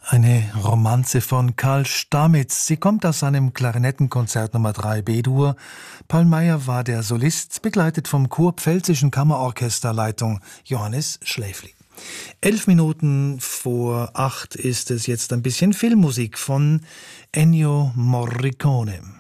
Eine Romanze von Karl Stamitz. Sie kommt aus seinem Klarinettenkonzert Nummer 3 B-Dur. Paul Meyer war der Solist, begleitet vom Kurpfälzischen Kammerorchesterleitung Johannes Schläfli. 11 Minuten vor 8 ist es jetzt ein bisschen Filmmusik von Ennio Morricone.